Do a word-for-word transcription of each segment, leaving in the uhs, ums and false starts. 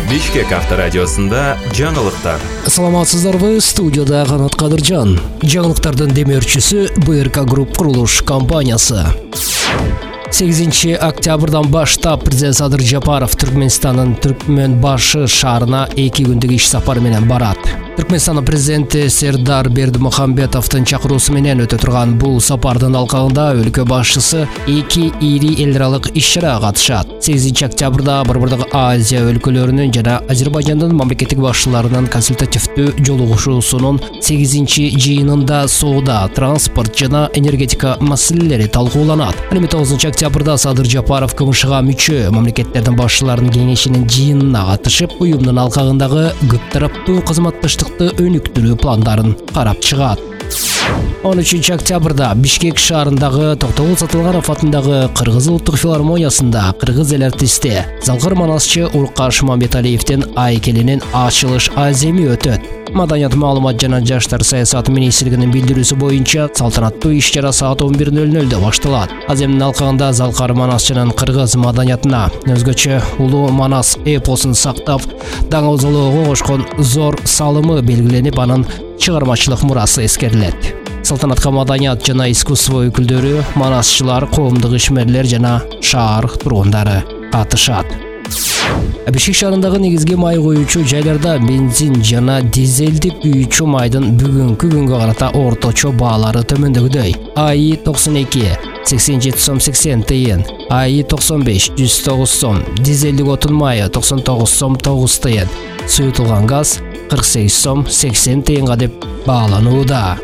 Бишкек авторадиосында жаңылыктар. Саламатсыздарбы, студияда Канат Кадыржан. Жаңылыктардын демеушүсү бэ эр ка Групп курулуш компаниясы. сегизинчи октябрдан баштап президент Садыр Жапаров Түркмөнстандын Түркмөнбашы шаарына эки күндүк иш сапары менен барат. Түркмөнстандын президенти Сердар Бердимухамбетовдун чакыруусу менен өтө турган бул сапардын алкагында өлкө башчысы эки ири эл аралык иш-чарага катышат. сегизинчи октябрда Борбордук Азия өлкөлөрүнүн жана Азербайжандын мамлекеттик башчыларынын консультативдүү жолугушуусунун сегизинчи жыйынында соода, транспорт жана энергетика маселелери талкууланат. Ал тогузунчу октябрда Садыр Жапаров КМШга мүчө мамлекеттердин башчыларынын кеңешинин жыйынына катышып, уюмдун алкагындагы көп тараптуу кызматташтыкты өнүктүрүү пландарын карап чыгат. он үчүнчү октябрда Бишкек шаарындагы Токтогул Сатылганов атындагы Кыргыз улуттук филармониясында кыргыз эл артисти Залкар Манасчы Уркаш Мамбеталиевдин айкелинин ачылыш аземи өтөт. Маданият, маалымат жана жаштар саясаты министрлигинин билдирүүсү боюнча салтанаттуу иш-чара саат он бир нөл нөлдө башталат. Аземдин алкагында Залкар Манасчынын кыргыз маданиятына, өзгөчө улуу Манас эпосун сактап, даңгылоого кошкон зор салымы белгиленип, анын чыгармачылык мурасы эскерилет. Салтанатка маданият жана искусство өкүлдөрү, манасчылар, коомдук ишмерлер жана шаар тургундары катышат. Бишкек шаарындагы негизги май коюучу жайларда бензин жана дизелди күйүүчү майдын бүгүнкү күнгө карата орточо баалары төмөндөгүдөй. АИ токсон эки сексен жети сом сексен тыйын, АИ токсон беш жүз тогуз сом, дизелдик отун майы токсон тогуз сом тогуз тыйын, суютулган газ кырк сегиз сом сексен тыйынга деп бааланууда.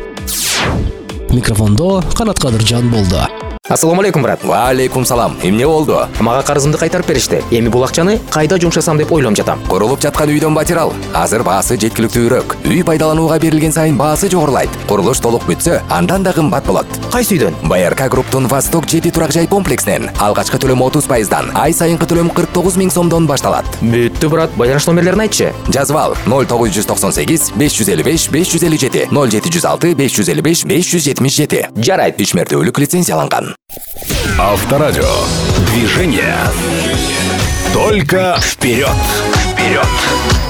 Микрофондо Канат Кадыржан болду. Ассаламу алейкум, брат. Ва алейкум салам. Эмне болду? Мага карызымды кайтарып беришти. Эми бул акчаны кайда жумшасам деп ойлонуп жатам. Курулуп жаткан үйдөн батирал. Азыр баасы жеткиликтүүрөөк. Үй пайдаланууга берилген сайын баасы жогорулайт. Курулуш толук бүтсө, андан да кымбат болот. Кайсы үйдөн? бэ эр ка Групптун Восток жети турак жай комплексинен алгачкы төлөм отуз пайыздан, ай сайынкы төлөм кырк тогуз миң сомдон башталат. Бүттү, брат. Байланыш номерлерин айтчы. Жазып ал: ноль тогуз жүз токсон сегиз беш жүз элүү беш беш жүз элүү жети, ноль жети жүз алты беш жүз элүү беш беш жүз жетимиш жети. Жарайт. Ишмердүүлүк лицензияланган. Авторадио. Движение. Только вперед. Вперед.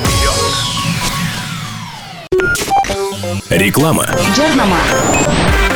Реклама. Жарнама.